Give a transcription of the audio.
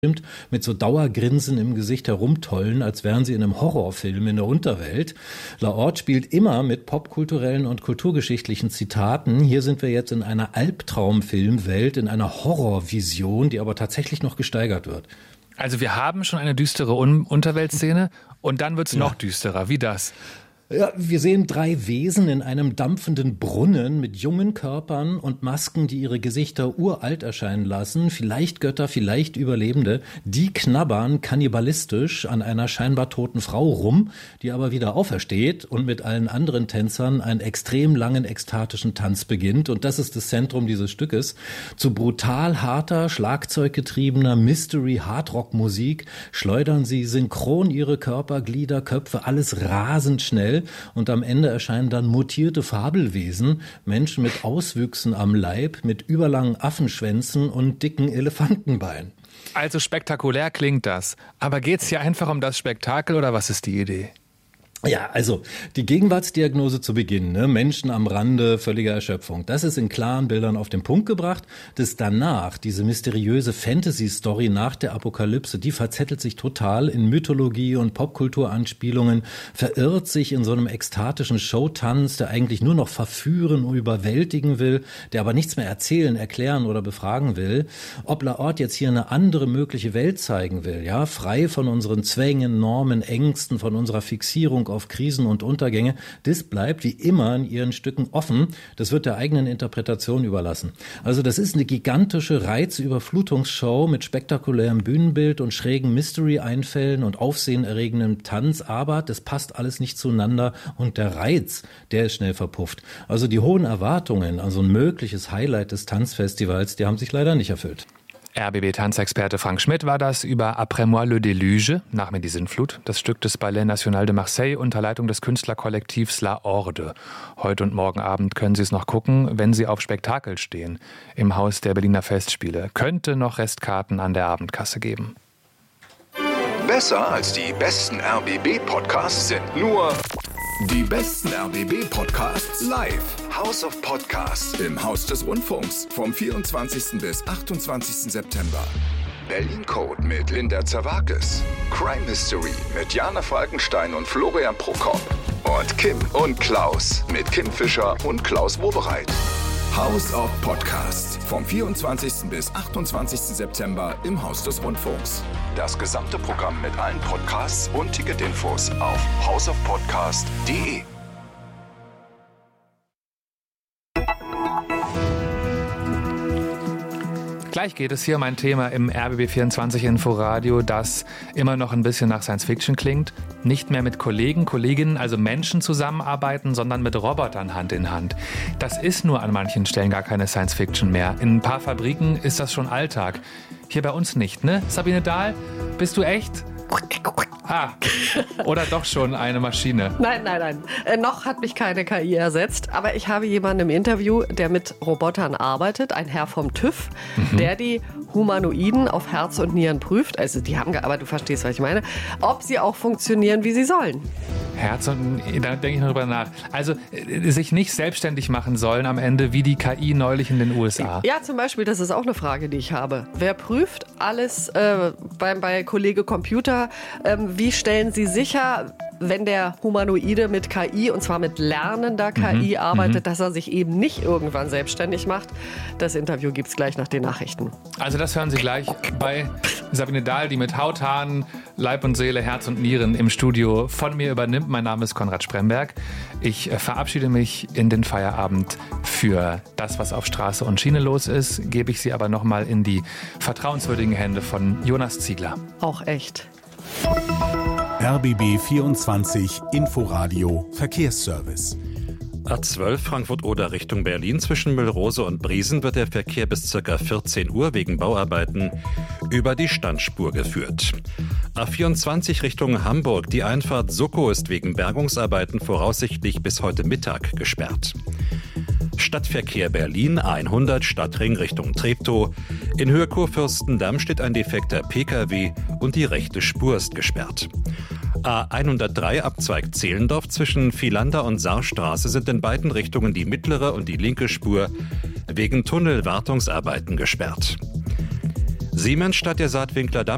mit so Dauergrinsen im Gesicht herumtollen, als wären sie in einem Horrorfilm in der Unterwelt. Lahort spielt immer mit popkulturellen und kulturgeschichtlichen Zitaten. Hier sind wir jetzt in einer Albtraumfilmwelt, in einer Horrorvision, die aber tatsächlich noch gesteigert wird. Also wir haben schon eine düstere Unterweltszene und dann wird's noch düsterer. Wie das? Ja, wir sehen 3 Wesen in einem dampfenden Brunnen mit jungen Körpern und Masken, die ihre Gesichter uralt erscheinen lassen. Vielleicht Götter, vielleicht Überlebende. Die knabbern kannibalistisch an einer scheinbar toten Frau rum, die aber wieder aufersteht und mit allen anderen Tänzern einen extrem langen ekstatischen Tanz beginnt. Und das ist das Zentrum dieses Stückes. Zu brutal harter, schlagzeuggetriebener Mystery-Hardrock-Musik schleudern sie synchron ihre Körper, Glieder, Köpfe, alles rasend schnell. Und am Ende erscheinen dann mutierte Fabelwesen, Menschen mit Auswüchsen am Leib, mit überlangen Affenschwänzen und dicken Elefantenbeinen. Also spektakulär klingt das. Aber geht's hier einfach um das Spektakel oder was ist die Idee? Ja, also die Gegenwartsdiagnose zu Beginn, ne? Menschen am Rande völliger Erschöpfung, das ist in klaren Bildern auf den Punkt gebracht. Das danach, diese mysteriöse Fantasy-Story nach der Apokalypse, die verzettelt sich total in Mythologie und Popkulturanspielungen, verirrt sich in so einem ekstatischen Showtanz, der eigentlich nur noch verführen und überwältigen will, der aber nichts mehr erzählen, erklären oder befragen will. Ob Lahort jetzt hier eine andere mögliche Welt zeigen will, ja, frei von unseren Zwängen, Normen, Ängsten, von unserer Fixierung auf Krisen und Untergänge, das bleibt wie immer in ihren Stücken offen. Das wird der eigenen Interpretation überlassen. Also das ist eine gigantische Reizüberflutungsshow mit spektakulärem Bühnenbild und schrägen Mystery-Einfällen und aufsehenerregendem Tanz, aber das passt alles nicht zueinander und der Reiz, der ist schnell verpufft. Also die hohen Erwartungen an so ein mögliches Highlight des Tanzfestivals, die haben sich leider nicht erfüllt. RBB-Tanzexperte Frank Schmidt war das über Après moi le déluge, nach mir die Sintflut, das Stück des Ballet National de Marseille unter Leitung des Künstlerkollektivs La Horde. Heute und morgen Abend können Sie es noch gucken, wenn Sie auf Spektakel stehen. Im Haus der Berliner Festspiele könnte noch Restkarten an der Abendkasse geben. Besser als die besten RBB-Podcasts sind nur die besten RBB-Podcasts live. House of Podcasts im Haus des Rundfunks vom 24. bis 28. September. Berlin Code mit Linda Zerwakis. Crime Mystery mit Jana Falkenstein und Florian Prokop. Und Kim und Klaus mit Kim Fischer und Klaus Wobereit. House of Podcasts vom 24. bis 28. September im Haus des Rundfunks. Das gesamte Programm mit allen Podcasts und Ticketinfos auf houseofpodcast.de. Gleich geht es hier um ein Thema im RBB24 Inforadio, das immer noch ein bisschen nach Science Fiction klingt. Nicht mehr mit Kollegen, Kolleginnen, also Menschen zusammenarbeiten, sondern mit Robotern Hand in Hand. Das ist nur an manchen Stellen gar keine Science Fiction mehr. In ein paar Fabriken ist das schon Alltag. Hier bei uns nicht, ne? Sabine Dahl, bist du echt? Ah, oder doch schon eine Maschine? Nein. Noch hat mich keine KI ersetzt. Aber ich habe jemanden im Interview, der mit Robotern arbeitet, ein Herr vom TÜV, der die Humanoiden auf Herz und Nieren prüft. Also die haben, aber du verstehst, was ich meine. Ob sie auch funktionieren, wie sie sollen. Herz und da denke ich noch drüber nach. Also sich nicht selbstständig machen sollen am Ende, wie die KI neulich in den USA. Ja, zum Beispiel, das ist auch eine Frage, die ich habe. Wer prüft alles bei Kollege Computer? Wie stellen Sie sicher, wenn der Humanoide mit KI, und zwar mit lernender KI arbeitet, dass er sich eben nicht irgendwann selbstständig macht? Das Interview gibt es gleich nach den Nachrichten. Also das hören Sie gleich bei Sabine Dahl, die mit Haut, Haaren, Leib und Seele, Herz und Nieren im Studio von mir übernimmt. Mein Name ist Konrad Spremberg. Ich verabschiede mich in den Feierabend. Für das, was auf Straße und Schiene los ist, gebe ich Sie aber nochmal in die vertrauenswürdigen Hände von Jonas Ziegler. Auch echt. RBB 24 Inforadio Verkehrsservice. A12 Frankfurt-Oder Richtung Berlin zwischen Müllrose und Briesen wird der Verkehr bis ca. 14 Uhr wegen Bauarbeiten über die Standspur geführt. A24 Richtung Hamburg. Die Einfahrt Suckow ist wegen Bergungsarbeiten voraussichtlich bis heute Mittag gesperrt. Stadtverkehr Berlin 100 Stadtring Richtung Treptow. In Höhe Kurfürstendamm steht ein defekter Pkw und die rechte Spur ist gesperrt. A103 Abzweig Zehlendorf zwischen Vielander und Saarstraße sind in beiden Richtungen die mittlere und die linke Spur wegen Tunnelwartungsarbeiten gesperrt. Siemens statt der Saatwinkler Damm